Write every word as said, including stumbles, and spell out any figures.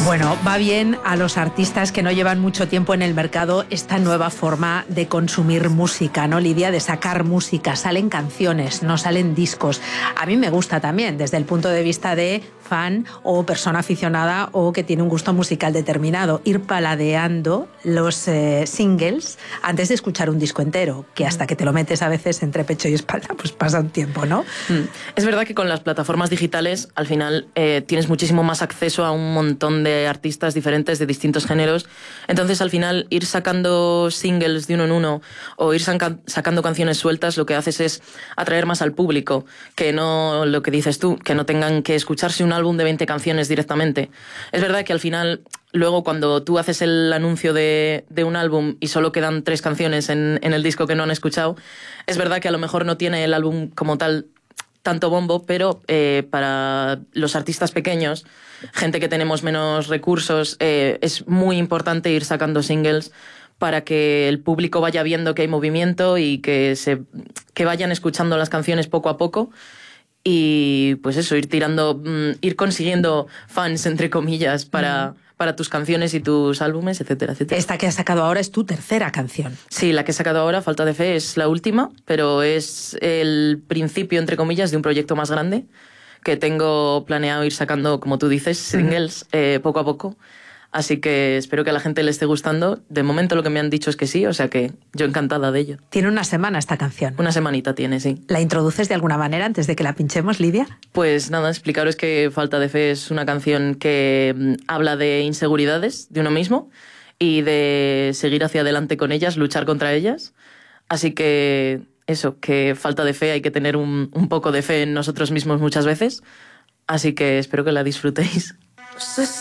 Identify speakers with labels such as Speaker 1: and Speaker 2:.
Speaker 1: Bueno, va bien a los artistas que no llevan mucho tiempo en el mercado esta nueva forma de consumir música, ¿no, Lidia? De sacar música. Salen canciones, no salen discos. A mí me gusta también, desde el punto de vista de fan o persona aficionada o que tiene un gusto musical determinado, ir paladeando los eh, singles antes de escuchar un disco entero, que hasta que te lo metes a veces entre pecho y espalda, pues pasa un tiempo, ¿no?
Speaker 2: Mm. Es verdad que con las plataformas digitales, al final, eh, tienes muchísimo más acceso a un montón de artistas diferentes de distintos géneros. Entonces, al final, ir sacando singles de uno en uno o ir saca- sacando canciones sueltas, lo que haces es atraer más al público, que no lo que dices tú, que no tengan que escucharse un álbum de veinte canciones directamente. Es verdad que al final, luego cuando tú haces el anuncio de, de un álbum y solo quedan tres canciones en, en el disco que no han escuchado, es verdad que a lo mejor no tiene el álbum como tal tanto bombo, pero eh, para los artistas pequeños, gente que tenemos menos recursos, eh, es muy importante ir sacando singles para que el público vaya viendo que hay movimiento y que, se, que vayan escuchando las canciones poco a poco. Y pues eso, ir tirando, ir consiguiendo fans, entre comillas, para, mm. para tus canciones y tus álbumes, etcétera, etcétera.
Speaker 1: Esta que has sacado ahora es tu tercera canción.
Speaker 2: Sí, la que he sacado ahora, Falta de Fe, es la última, pero es el principio, entre comillas, de un proyecto más grande que tengo planeado ir sacando, como tú dices, singles mm. eh, poco a poco. Así que espero que a la gente le esté gustando. De momento lo que me han dicho es que sí, o sea que yo encantada de ello.
Speaker 1: Tiene una semana esta canción.
Speaker 2: Una semanita tiene, sí.
Speaker 1: ¿La introduces de alguna manera antes de que la pinchemos, Lidia?
Speaker 2: Pues nada, explicaros que Falta de Fe es una canción que mm, habla de inseguridades de uno mismo y de seguir hacia adelante con ellas, luchar contra ellas. Así que eso, que falta de fe, hay que tener un, un poco de fe en nosotros mismos muchas veces. Así que espero que la disfrutéis.